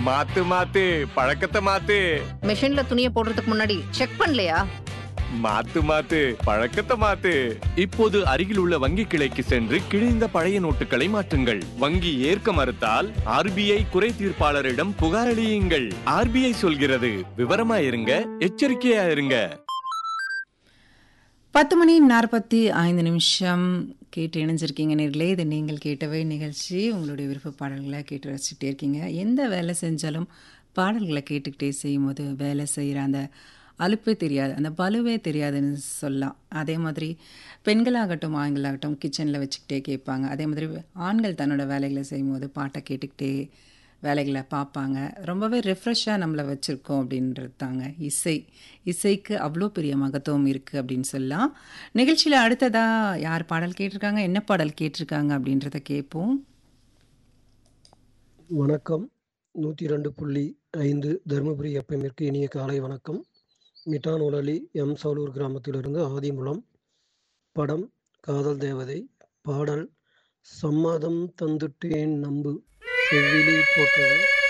மாத்து மாத்து பழக்கத்தை மாத்து. மெஷின்ல துணியை போடுறதுக்கு முன்னாடி செக் பண்ணலையா? மாத்து மாத்து பழக்கத்தை மாத்து. இப்போது அருகில் உள்ள வங்கி கிளைக்கு சென்று கிழிந்த பழைய நோட்டுகளை மாற்றுங்கள். வங்கி ஏற்க மறுத்தால் RBI குறை தீர்ப்பாளரிடம் புகார் அளியுங்கள். RBI சொல்கிறது, விவரமா இருங்க, எச்சரிக்கையா இருங்க. 10:45 கேட்டு இணைஞ்சிருக்கீங்க நேர்களே. இது நீங்கள் கேட்டவை நிகழ்ச்சி. உங்களுடைய விருப்ப பாடல்களை கேட்டு ரசிச்சுட்டே இருக்கீங்க. எந்த வேலை செஞ்சாலும் பாடல்களை கேட்டுக்கிட்டே செய்யும்போது வேலை செய்கிற அந்த அலுப்பே தெரியாது, அந்த பலுவே தெரியாதுன்னு சொல்லலாம். அதே மாதிரி பெண்களாகட்டும் ஆண்களாகட்டும் கிச்சனில் வச்சுக்கிட்டே கேட்பாங்க. அதே மாதிரி ஆண்கள் தன்னோட வேலைகளை செய்யும்போது பாட்டை கேட்டுக்கிட்டே வேலைகளை பார்ப்பாங்க. ரொம்பவே ரெஃப்ரெஷ்ஷாக நம்மளை வச்சுருக்கோம் அப்படின்றது தாங்க இசைக்கு அவ்வளோ பெரிய மகத்துவம் இருக்குது அப்படின்னு சொல்லலாம். நிகழ்ச்சியில் அடுத்ததாக யார் பாடல் கேட்டிருக்காங்க, என்ன பாடல் கேட்டிருக்காங்க அப்படின்றத கேட்போம். வணக்கம். 102.5 தருமபுரி எஃப்எம்மிற்கு இனிய காலை வணக்கம். மிட்டான் உலலி எம் சவுலூர் கிராமத்திலிருந்து ஆதிமூலம். படம் காதல் தேவதை. பாடல் சம்மதம் தந்துட்டேன் நம்பு செவ்விலி போட்டது.